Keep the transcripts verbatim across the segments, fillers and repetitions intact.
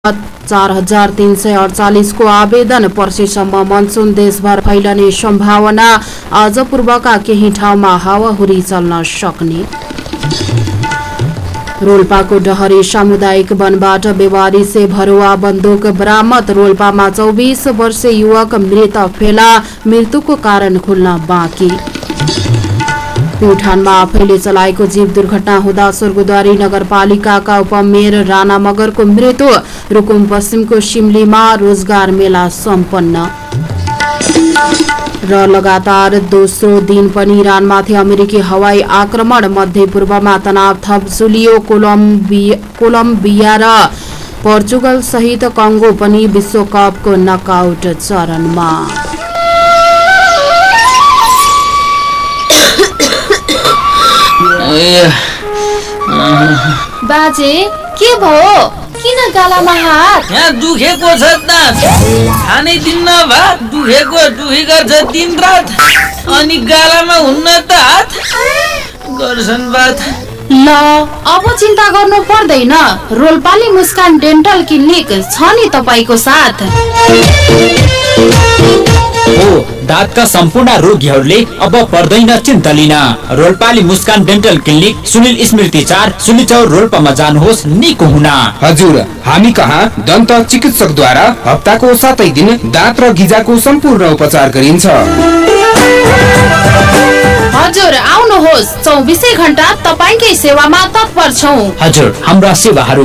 चार हजार तीन सय अडचालिस को आवेदन पर्सिसम्म मनसुन देशभर फैलने सम्भावना। आज पूर्वका केही ठाउँमा हावाहुरी चल्न सक्ने। रोल्पाको डहरी सामुदायिक वनबाट बेवारिसे भरुवा बन्दुक बरामद। रोल्पामा चौबीस वर्षीय युवक मृत फेला, मृत्युको कारण खुल्न बाँकी। प्युठानमा आफैले चलाएको जीव दुर्घटना हुँदा स्वर्गद्वारी नगरपालिकाका उपमेयर राणा मगरको मृत्यु। रुकुम पश्चिमको सिमलीमा रोजगार मेला सम्पन्न। र लगातार दोस्रो दिन पनि इरानमाथि अमेरिकी हवाई आक्रमण। मध्यपूर्वमा तनाव थप सुलियो। कोलम्बिया, कोलम्बिया र पोर्चुगल सहित कङ्गो पनि विश्वकपको नकआउट चरणमा। बाजे के भयो? किन गालामा हात? यहाँ दुखेको छ दाँत, खानै दिन्न भात, दुखेको दुखी गर्छ दिन रात, अनि गालामा हुन्न त हात गर्छन् बात। ल अब चिन्ता गर्नु पर्दैन, रोल्पाली मुस्कान डेन्टल क्लिनिक छ नि तपाईको साथ। हो, दाँतका सम्पूर्ण रोगीहरूले अब पर्दैन चिन्ता लिन। रोल्पाली मुस्कान डेन्टल क्लिनिक सुनिल स्मृति चार सुलिचौर रोल्पामा जानुहोस् निको हुन। हजुर, हामी कहाँ दन्त चिकित्सकद्वारा हप्ताको सातै दिन दाँत र गिजाको सम्पूर्ण उपचार गरिन्छ। हजुर आउनुहोस्, चौबिसै घण्टा तपाईकै सेवामा तत्पर छौं। हजुर, हाम्रा सेवाहरू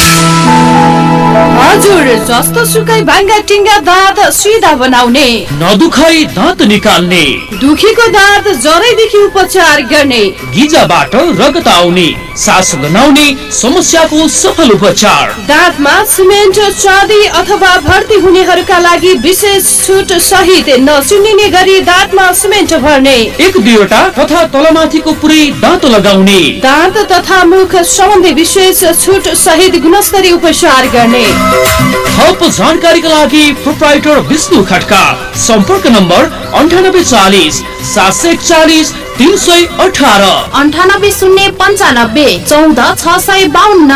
हजुर जस्तो सुकै भाङ्गा टिङ्गा दाँत सिधा बनाउने, नदुखाई दाँत निकाल्ने, दुखीको दाँत जरैदेखि उपचार गर्ने, गिजाबाट रगत आउने, सास गनाउने समस्याको सफल उपचार। दाँतमा सिमेन्ट चाँदी अथवा भर्ती हुनेहरूका लागि विशेष छुट सहित नचुनिने गरी दाँतमा सिमेन्ट भर्ने, एक दुईवटा तथा तलमाथिको पुरै दाँत लगाउने, दाँत तथा मुख सम्बन्धी विशेष छुट सहित गुणस्तरीय उपचार गर्ने। थप जानकारीका लागि प्रोप्राइटर विष्णु खड्का। सम्पर्क नम्बर अन्ठानब्बे चालिस सात सय एकचालिस तीन सय अठारह, अन्ठानब्बे शून्य पन्चानब्बे चौध छ सय बाहन्न।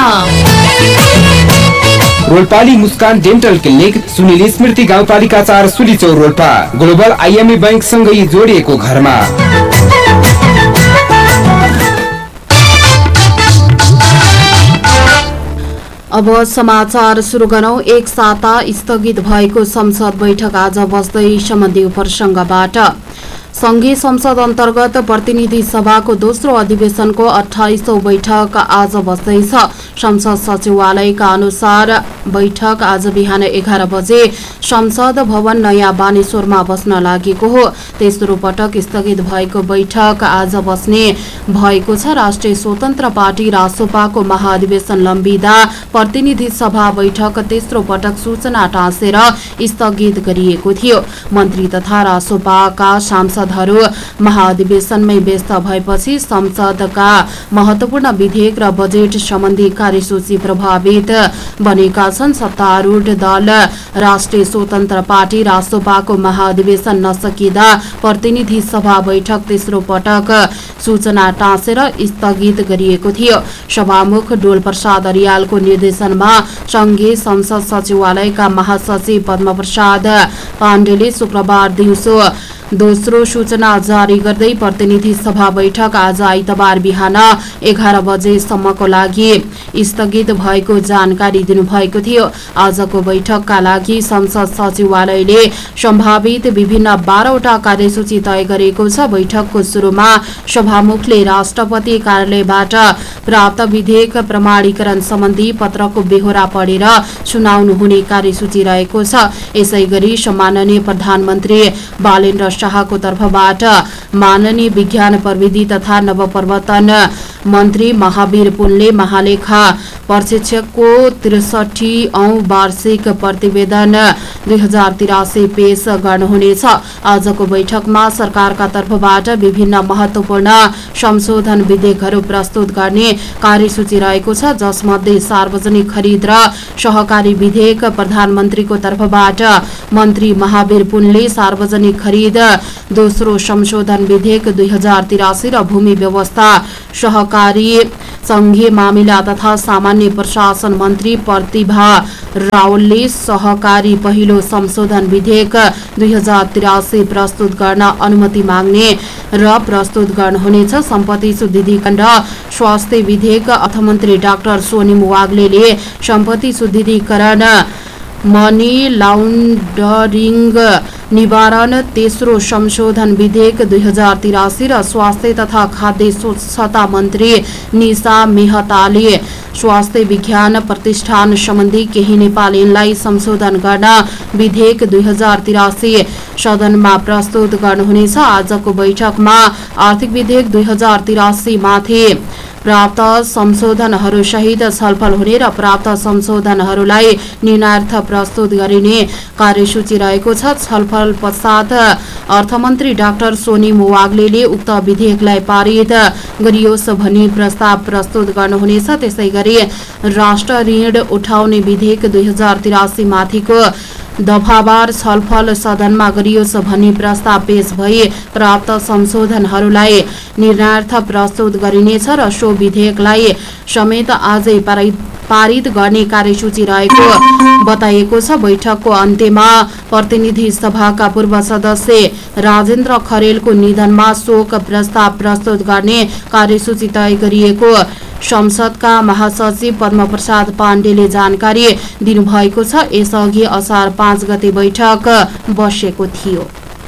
रोल्पाली मुस्कान डेन्टल क्लिनिक सुनिल स्मृति गाउँपालिका चार सुलिचौर रोल्पा, ग्लोबल आइएमए बैंक सँगै जोडिएको घरमा। अब समाचार सुरु गरौं। एक साता स्थगित भएको संसद बैठक आज बस्दै सम्बन्धी प्रसंगबाट। संघीय संसद अन्तर्गत प्रतिनिधि सभाको दोस्रो अधिवेशनको अठाइसौं बैठक आज बस्दैछ। संसद सचिवालयका अनुसार बैठक आज बिहान एघार बजे संसद भवन नयाँ बानेश्वरमा बस्न लागेको हो। तेस्रो पटक स्थगित भएको बैठक आज बस्ने भएको छ। राष्ट्रिय स्वतन्त्र पार्टी रासोपाको महाधिवेशन लम्बिँदा प्रतिनिधि सभा बैठक तेस्रो पटक सूचना टाँसेर स्थगित गरिएको थियो। मन्त्री तथा रासोपाका सांसद महाधिवेशनमै व्यस्त भएपछि संसदका महत्वपूर्ण विधेयक र बजेट सम्बन्धी कार्यसूची प्रभावित बनेका छन्। सत्तारूढ दल राष्ट्रिय स्वतन्त्र पार्टी रासोपाको महाधिवेशन नसकिँदा प्रतिनिधि सभा बैठक तेस्रो पटक सूचना टाँसेर स्थगित गरिएको थियो। सभामुख डोल प्रसाद अरियालको निर्देशनमा संघीय संसद सचिवालयका महासचिव पद्मप्रसाद पाण्डेले शुक्रबार दिउँसो दोस्रो सूचना जारी गर्दै प्रतिनिधि सभा बैठक आज आइतबार बिहान एघार बजेसम्मको लागि स्थगित भएको जानकारी दिनुभएको थियो। आजको बैठकका लागि संसद सचिवालयले सम्भावित विभिन्न बाह्रवटा कार्यसूची तय गरेको छ। बैठकको सुरुमा सभामुखले राष्ट्रपति कार्यालयबाट प्राप्त विधेयक प्रमाणीकरण सम्बन्धी पत्रको बेहोरा पढेर सुनाउनु हुने कार्यसूची रहेको छ। यसैगरी सम्माननीय प्रधानमन्त्री बालेन्द्र शाहको तर्फबाट माननीय विज्ञान प्रविधि तथा नवप्रवर्तन मन्त्री महावीर पुनले महालेखा परीक्षकको त्रिसठी औं वार्षिक प्रतिवेदन दुई हजार तिरासी पेश गर्नुहुनेछ। आजको बैठकमा सरकारका तर्फबाट विभिन्न महत्वपूर्ण संशोधन विधेयकहरू प्रस्तुत गर्ने कार्यसूची रहेको छ, जसमध्ये सार्वजनिक खरिद र सहकारी विधेयक प्रधानमन्त्रीको तर्फबाट मन्त्री महावीर पुनले सार्वजनिक खरिद दोस्रो संशोधन विधेयक दुई हजार तिरासी र भूमि व्यवस्था सहकारी सहकारी संघीय मामिला तथा सामान्य प्रशासन मन्त्री प्रतिभा रावलले सहकारी पहिलो संशोधन विधेयक दुई हजार त्रियासी प्रस्तुत गर्न अनुमति माग्ने र प्रस्तुत गर्नुहुनेछ। सम्पत्ति शुद्धिकरण र स्वास्थ्य विधेयक अर्थमन्त्री डाक्टर सोनिम वाग्लेले सम्पत्ति शुद्धिकरण मनी लाउन्डरिङ निवारण तेस्रो संशोधन विधेयक दुई हजार तिरासी र स्वास्थ्य तथा खाद्य स्वच्छता मन्त्री निशा मेहताले स्वास्थ्य विज्ञान प्रतिष्ठान सम्बन्धी केही नेपालीलाई संशोधन गर्न विधेयक दुई हजार तिरासी सदनमा प्रस्तुत गर्नुहुनेछ। आजको बैठकमा आर्थिक विधेयक दुई हजार तिरासी माथि प्राप्त संशोधनहरू सहित छलफल हुने र प्राप्त संशोधनहरूलाई निर्णयार्थ प्रस्तुत गरिने कार्यसूची रहेको छ। छलफल पश्चात अर्थमन्त्री डाक्टर सोनिम वाग्लेले उक्त विधेयकलाई पारित गरियोस् भनी प्रस्ताव प्रस्तुत गर्नुहुनेछ। त्यसै गरी राष्ट्र ऋण उठाउने विधेयक दुई हजार तिरासी माथिको दफावार छलफल सदनमा गरियोस् भन्ने प्रस्ताव पेश भई प्राप्त संशोधनहरूलाई निर्णयार्थ प्रस्तुत गरिनेछ र सो विधेयकलाई समेत आजै पारित गर्ने कार्यसूची रहेको बताइएको छ। बैठकको अन्त्यमा प्रतिनिधि सभाका पूर्व सदस्य राजेन्द्र खरेलको निधनमा शोक प्रस्ताव प्रस्तुत गर्ने कार्यसूची तय गरिएको संसदका महासचिव पद्मप्रसाद पाण्डेले जानकारी दिनुभएको छ। यसअघि असार पाँच गते बैठक बसेको थियो।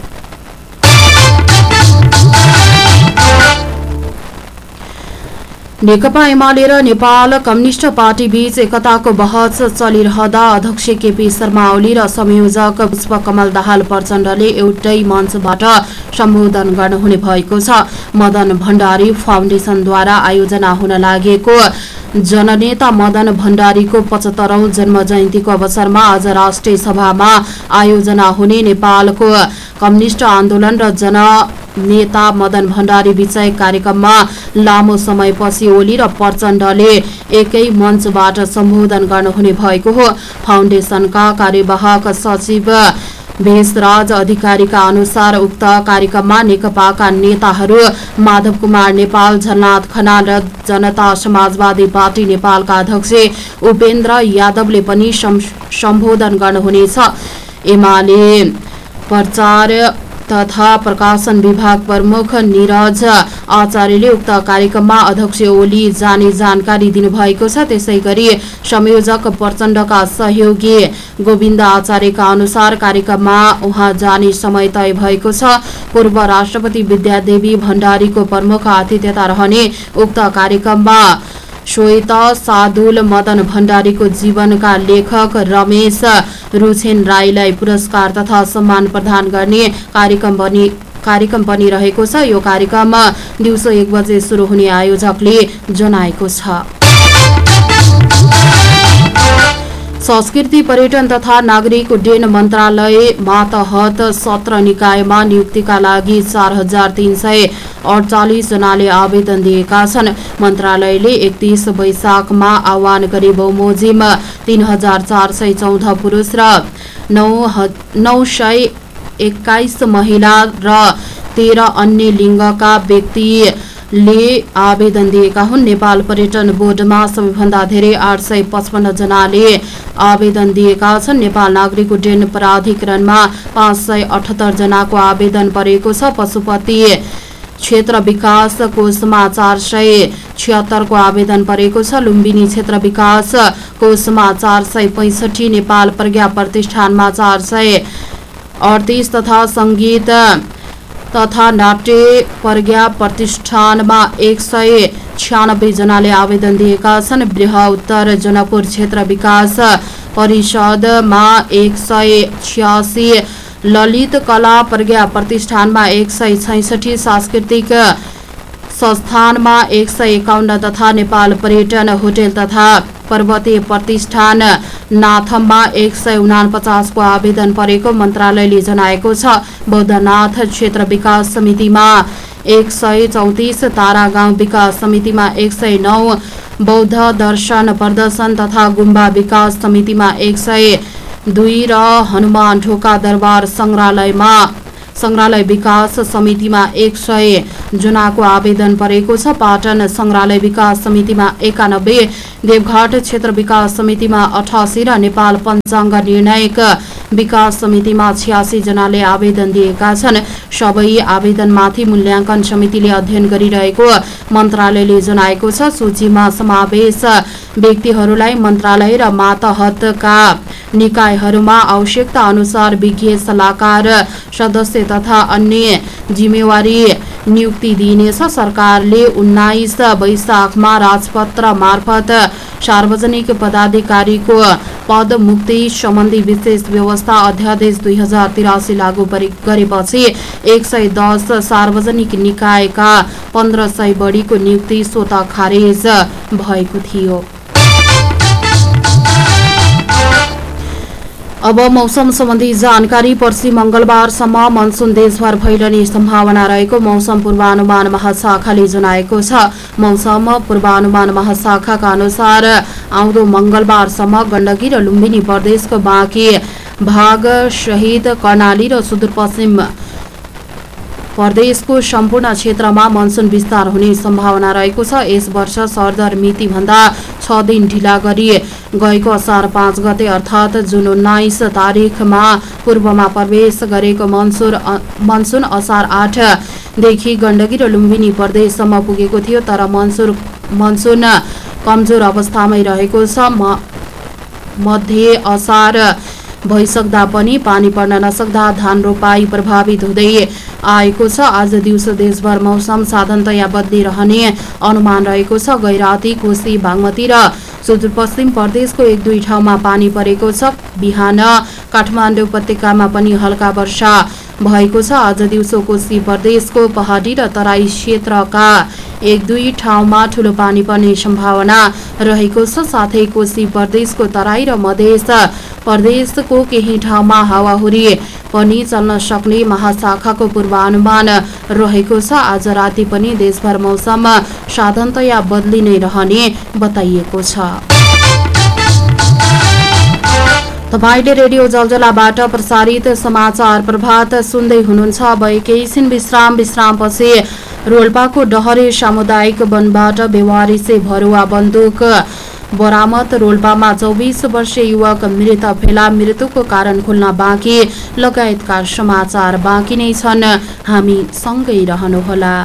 नेकपा एमाले र नेपाल कम्युनिष्ट पार्टी बीच एकताको बहस चलिरहँदा अध्यक्ष केपी शर्मा ओली र संयोजक पुष्पकमल दाहाल प्रचण्डले एउटै मञ्चबाट सम्बोधन गर्नुहुने भएको छ। मदन भण्डारी फाउन्डेसनद्वारा आयोजना हुन लागेको जननेता मदन भण्डारीको पचहत्तरौं जन्म जयन्तीको अवसरमा आज राष्ट्रिय सभामा आयोजना हुने नेपालको कम्युनिष्ट आन्दोलन र जननेता मदन भण्डारी विषय कार्यक्रममा लामो समयपछि ओली र प्रचण्डले एकै मञ्चबाट सम्बोधन गर्नुहुने भएको हो। फाउन्डेसनका कार्यवाहक सचिव भेषराज अधिकारीका अनुसार उक्त कार्यक्रममा नेकपाका नेताहरू माधव कुमार नेपाल, झलनाथ खनाल र जनता समाजवादी पार्टी नेपालका अध्यक्ष उपेन्द्र यादवले पनि सम्बोधन गर्नुहुनेछ। एमाले प्रचार तथा प्रकाशन विभाग प्रमुख निरज आचार्यले उक्त कार्यक्रममा अध्यक्ष ओली जाने जानकारी दिनुभएको छ। त्यसै गरी संयोजक प्रचण्डका सहयोगी गोविन्द आचार्यका अनुसार कार्यक्रममा उहाँ जाने समय तय भएको छ। पूर्व राष्ट्रपति विद्यादेवी भण्डारीको प्रमुख आतिथ्यता रहने उक्त कार्यक्रममा श्वेता सादुल मदन भण्डारीको जीवनका लेखक रमेश रुछेन राईलाई पुरस्कार तथा सम्मान प्रदान गर्ने कार्यक्रम पनि कार्यक्रम पनि रहेको छ। यो कार्यक्रम दिउँसो एक बजे सुरु हुने आयोजकले जनाएको छ। संस्कृति पर्यटन तथा नागरिक उड्डयन मन्त्रालय मातहत सत्र निकायमा नियुक्तिका लागि चार हजार तीन सय अडचालिस जनाले आवेदन दिएका छन्। मन्त्रालयले एकतीस वैशाखमा आह्वान गरे बमोजिम तीन हजार चार सय चौध पुरुष र नौ सय एक्काइस महिला र तेह्र अन्य लिङ्गका व्यक्ति ले आवेदन दिएका हुन्। नेपाल पर्यटन बोर्डमा सबैभन्दा धेरै आठ सय पचपन्न जनाले आवेदन दिएका छन्। नेपाल नागरिक उड्डयन प्राधिकरणमा पाँच सय अठहत्तर जनाको आवेदन परेको छ। पशुपति क्षेत्र विकास कोषमा चार सय छिहत्तरको आवेदन परेको छ। लुम्बिनी क्षेत्र विकास कोषमा चार सय पैँसठी, नेपाल प्रज्ञा प्रतिष्ठानमा चार सय अडतिस तथा सङ्गीत तथा नाट्य प्रज्ञा प्रतिष्ठानमा एक सय छ्यानब्बे जनाले आवेदन दिएका छन्। बृह उत्तर जनकपुर क्षेत्र विकास परिषदमा एक सय छियासी, ललित कला प्रज्ञा प्रतिष्ठानमा एक सय छैसठी, सांस्कृतिक संस्थानमा एक सय एकाउन्न तथा नेपाल पर्यटन होटल तथा पर्वतीय प्रतिष्ठान नाथममा एक सय उनापचास को आवेदन परेको मन्त्रालयले जनाएको छ। बौद्धनाथ क्षेत्र विकास समितिमा एक सय चौतिस, तारा गाउँ विकास समितिमा एक सय नौ, बौद्ध दर्शन प्रदर्शन तथा गुम्बा विकास समितिमा एक सय दुई र हनुमान ढोका दरबार संग्रहालयमा संग्रहालय विकास समितिमा एक सय जनाको आवेदन परेको छ। पाटन संग्रहालय विकास समितिमा एकानब्बे, देवघाट क्षेत्र विकास समितिमा अठासी र नेपाल पञ्चाङ्ग निर्णायक विकास समितिमा छ्यासी जनाले आवेदन दिएका छन्। सबै आवेदनमाथि मूल्याङ्कन समितिले अध्ययन गरिरहेको मन्त्रालयले जनाएको छ। सूचीमा समावेश व्यक्तिहरूलाई मन्त्रालय र मातहतका निकायहरूमा आवश्यकता अनुसार विज्ञ सल्लाहकार सदस्य तथा अन्य जिम्मेवारी नियुक्ति दिइनेछ। सरकारले उन्नाइस वैशाखमा राजपत्र मार्फत सार्वजनिक पदाधिकारीको पद मुक्ति सम्बन्धी विशेष व्यवस्था अध्यादेश दुई हजार तिरासी लागू गरेपछि एक सय दस सार्वजनिक निकायका पन्ध्र सय बढीको नियुक्ति स्वतः खारेज भएको थियो। अब मौसम सम्बन्धी जानकारी। पर्सि मंगलबारसम्म मनसुन देशभर भइरहने सम्भावना रहेको मौसम पूर्वानुमान महाशाखाले जनाएको छ। मौसम पूर्वानुमान महाशाखाका अनुसार आउँदो मंगलबारसम्म गण्डकी र लुम्बिनी प्रदेशको बाँकी भाग सहित कर्णाली र सुदूरपश्चिम प्रदेशको सम्पूर्ण क्षेत्रमा मनसुन विस्तार हुने सम्भावना रहेको छ। यस वर्ष सरदर मिति भन्दा छ दिन ढिला गरी गएको असार पाँच गते अर्थात जुन उन्नाइस तारिखमा पूर्वमा प्रवेश गरेको मनसुन मनसुन असार आठ देखि गण्डकी र लुम्बिनी प्रदेशसम्म पुगेको थियो। तर मनसुन मनसुन कमजोर अवस्थामै रहेको छ। मध्य असार भइसक्दा पनि पानी पर्न नसक्दा धान रोपाई प्रभावित हुँदै आएको छ। आज दिउँसो देशभर मौसम साधारणतया बदलिरहने अनुमान रहेको छ। गैराती, कोशी, बागमती र सुदूरपश्चिम प्रदेशको एक दुई ठाउँमा पानी परेको छ। बिहान काठमाडौँ उपत्यकामा पनि हल्का वर्षा भएको छ। आज दिउँसो कोशी प्रदेशको पहाडी र तराई क्षेत्रका एक दुई ठाउँमा ठूलो पानी पर्ने सम्भावना रहेको छ। साथै कोशी प्रदेशको तराई र मध्य प्रदेशको केही ठाउँमा हावाहुरी पनि चल्न सक्ने महाशाखाको पूर्वानुमान रहेको छ। आज राति पनि देशभर मौसम साधारणतया बदली नै रहने बताइएको छ। तपाईले रेडियो जलजलाबाट प्रसारित समाचार प्रभात सुन्दै हुनुहुन्छ। अब एकैछिन विश्राम विश्रामपछि रोल्पाको डहरे सामुदायिक वनबाट बेवारिसे भरुवा बन्दुक बरामद। रोल्पामा चौबीस वर्षीय युवक मृत फेला, मृत्युको कारण खुल्न बाँकी लगायतका समाचार बाँकी नै छन्। हामी सँगै रहनुहोला।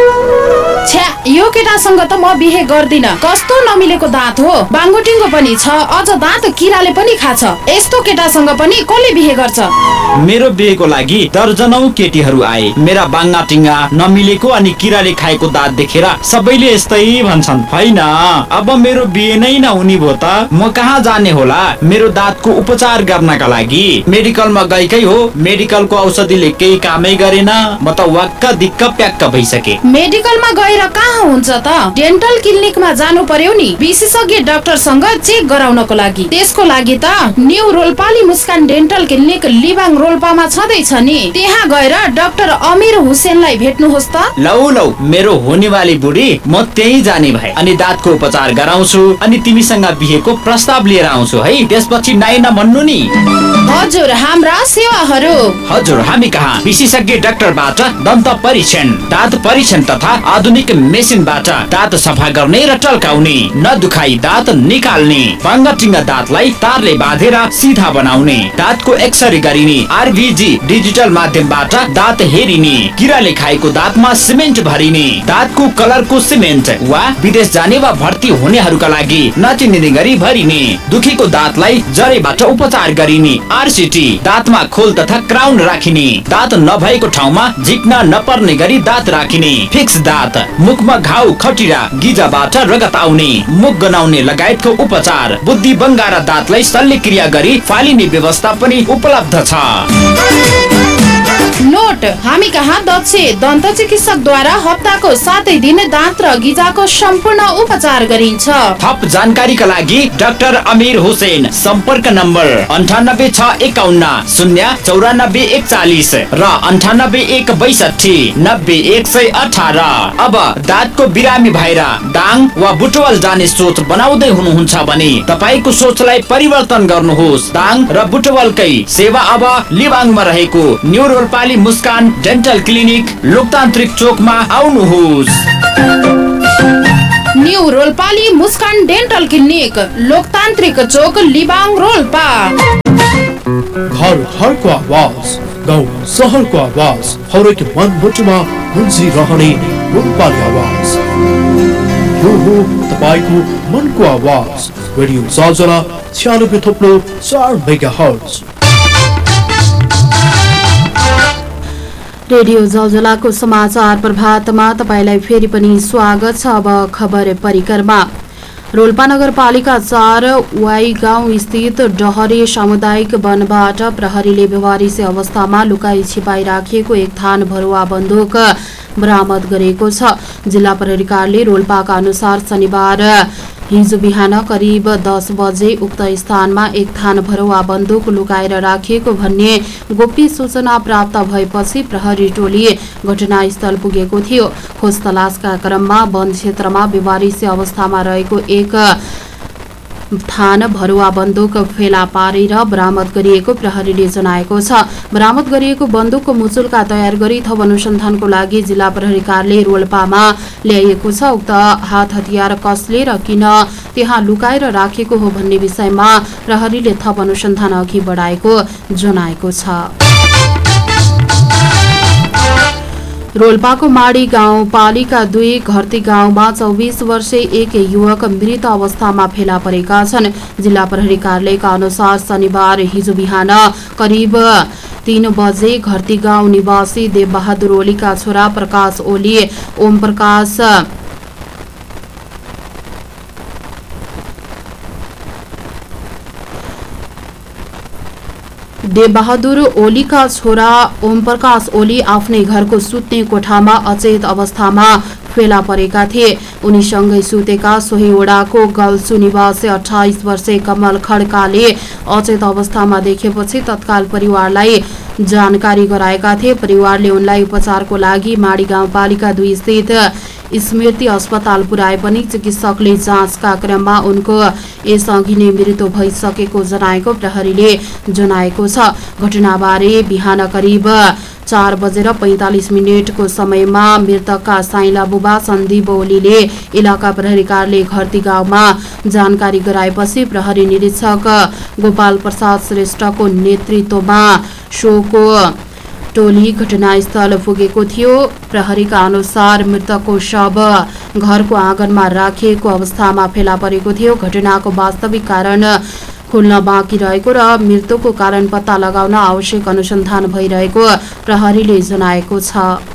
छ्या, यो केटासँग त म बिहे गर्दिन। कस्तो नमिलेको दाँत हो, बाङ्गोटिङ्गो पनि छ, अझ दाँत किराले पनि खाछ। यस्तो केटासँग पनि कसले बिहे गर्छ? मेरो बिहेको लागि दर्जनौ केटीहरू आए। मेरा बाङ्गा टिङ्गा नमिलेको अनि किराले खाएको दाँत देखेर सबैले यस्तै भन्छन्। होइन, अब मेरो बिहे नै नहुने भो त म कहाँ जाने होला मेरो दाँतको उपचार गर्नका लागि? मेडिकलमा गएकै हो, मेडिकलको औषधिले केही कामै गरेन। म त वाक्क दिक्क प्याक्क भइसके। मेडिकलमा गएर कहाँ हुन्छ त? डेन्टल क्लिनिकमा जानु पर्यो नि, विशेषज्ञ डाक्टरसँग चेक गराउनको लागि। त्यसको लागि त न्यू रोल्पाली मुस्कान डेन्टल क्लिनिक लिबाङ रोल्पामा छँदैछ नि। त्यहाँ गएर डाक्टर अमीर हुसेनलाई भेट्नुहोस् त। लौ लौ, मेरो हुनेवाली बुढी, म त्यही जाने भए अनि दाँतको उपचार गराउँछु अनि तिमीसँग बिहेको प्रस्ताव लिएर आउँछु है। त्यसपछि नाइ नभन्नु नि। हजुर, हाम्रा सेवाहरू। हजुर, हामी कहाँ विशेषज्ञ डाक्टरबाट दन्त परीक्षण, दाँत परीक्षण तथा आधुनिक मेसिनबाट दाँत सफा गर्ने र टल्काउने, नदुखाई दाँत निकाल्ने, बाङ्गाटिङ्गा दाँतलाई तारले बाँधेर सिधा बनाउने, दाँतको एक्सरे गरिने, आरभिजी डिजिटल माध्यमबाट दाँत हेरिने, किराले खाएको दाँतमा सिमेन्ट भरिने, दाँतको कलरको सिमेन्ट वा विदेश जाने वा भर्ती हुनेहरूका लागि नचिनिने गरी भरिने, दुखेको दाँतलाई जरेबाट उपचार गरिने, आरसिटी दाँतमा खोल तथा क्राउन राखिने, दाँत नभएको ठाउँमा झिक्न नपर्ने गरी दाँत राखिने, फिक्स दाँत, मुखमा घाउ खटिरा गिजाबाट रगत आउने, मुख गनाउने लगायतको उपचार, बुद्धि बङ्गारा दाँतलाई शल्यक्रिया गरी फालिने व्यवस्था पनि उपलब्ध छ। नोट, हामी कहाँ दक्ष दन्त चिकित्सकद्वारा हप्ताको सातै दिन दाँत र गिजाको सम्पूर्ण उपचार गरिन्छ। थप जानकारीका लागि डाक्टर अमीर हुसेन, सम्पर्क नम्बर अन्ठानब्बे छ एकाउन्न शून्य चौरानब्बे एकचालिस र अन्ठानब्बे एक बैसठी नब्बे एक सय अठार। अब दाँतको बिरामी भएर दाङ वा बुटवल जाने सोच बनाउँदै हुनुहुन्छ भने तपाईँको सोचलाई परिवर्तन गर्नुहोस्। दाङ र बुटवलकै सेवा अब लिबाङमा रहेको न्यू रोल्पाली रोलपाली मुस्कान डेन्टल क्लिनिक लोकतान्त्रिक चोकमा आउनुहोस्। न्यू रोलपाली मुस्कान डेन्टल क्लिनिक लोकतान्त्रिक चोक लिबाङ रोल्पा। घर घरको आवाज, गाउँ सहरको आवाज, हरेक मन मुटुमा गुन्जिरहने रोलपाली आवाज। यो हो तपाईको मनको आवाज। रेडियो जलजला छ्यानब्बे थप्लो चार मेगाहर्ज। रेडियो जलजलाको समाचार प्रभातमा तपाईलाई फेरि पनि स्वागत छ। अब खबर परिक्रमा। रोल्पा नगरपालिका चार वाई गाउँ स्थित डहरे सामुदायिक वनबाट प्रहरीले व्यवहारिसे अवस्थामा लुकाई छिपाई राखिएको एक थान भरुवा बन्दुक बरामद गरेको छ। जिल्ला प्रहरी कार्यालय रोल्पाका अनुसार शनिबार हिजो बिहान करिब दस बजे उक्त स्थानमा एक थान भरुवा बन्दुक लुकाएर राखिएको भन्ने गोप्य सूचना प्राप्त भएपछि प्रहरी टोली घटनास्थल पुगेको थियो। खोज तलासका क्रममा वन क्षेत्रमा व्यवहारिसे अवस्थामा रहेको एक थान भरुवा बन्दुक फेला पारेर बरामद गरिएको प्रहरीले जनाएको छ। बरामद गरिएको बन्दुकको मुचुल्का तयार गरी थप अनुसन्धानको लागि जिल्ला प्रहरी कार्यालय रोल्पामा ल्याइएको छ। उक्त हात हतियार कसले र किन त्यहाँ लुकाएर राखेको हो भन्ने विषयमा प्रहरीले थप अनुसन्धान अघि बढाएको जनाएको छ। रोल्पाको माडी गाउँपालिका दुई घरती गाउँमा चौबीस वर्षीय एक युवक मृत अवस्थामा फेला परेका छन्। जिल्ला प्रहरी कार्यालयका अनुसार शनिबार हिजो बिहान करिब तीन बजे घरती गाउँ निवासी देवबहादुर ओलीका छोरा प्रकाश ओली ओम प्रकाश देवबहादुर ओलीका छोरा ओम प्रकाश ओली आफ्नै घरको सुत्ने कोठामा अचेत अवस्थामा फेला परेका थिए। उनीसँगै सुतेका सोही वडाको गल्सु निवासी अठाइस वर्षीय कमल खड्काले अचेत अवस्थामा देखेपछि तत्काल परिवारलाई जानकारी गराएका थिए। परिवारले उनलाई उपचारको लागि माडी गाउँपालिका दुई स्थित स्मृति अस्पताल पुर्याए पनि चिकित्सकले जाँचका क्रममा उनको यसअघि नै मृत्यु भइसकेको जनाएको प्रहरीले जनाएको छ। घटनाबारे बिहान करिब चार बजेर पैंतालिस मिनटको समयमा मृतकका साइला बुबा सन्दीप ओलीले इलाका प्रहरी कार्यालय घरती गाउँमा जानकारी गराएपछि प्रहरी निरीक्षक गोपाल प्रसाद श्रेष्ठको नेतृत्वमा सोको टोली घटनास्थल पुगेको थियो। प्रहरीका अनुसार मृतकको शव घरको आँगनमा राखिएको अवस्थामा फेला परेको थियो। घटनाको वास्तविक कारण खुल्न बाँकी रहेको र मृत्युको कारण पत्ता लगाउन आवश्यक अनुसन्धान भइरहेको प्रहरीले जनाएको छ।